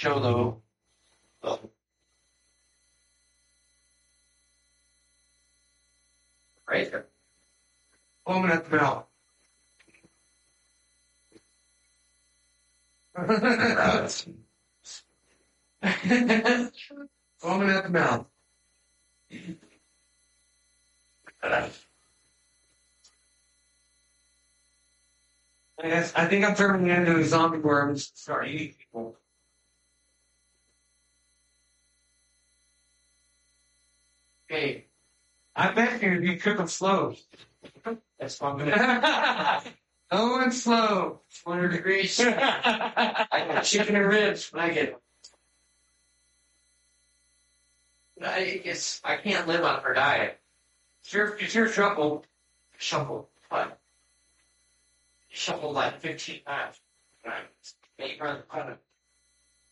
Cholo. Right there. Foaming at the mouth. Foaming at the mouth. I think I'm turning into a zombie where I'm just start eating people. Hey, I bet you cook them slow. That's fun. Oh, and slow. 100 degrees. I got chicken and ribs when I get them. I can't live on her diet. It's your shuffle, but shuffle like 15 times. Right. Make her on the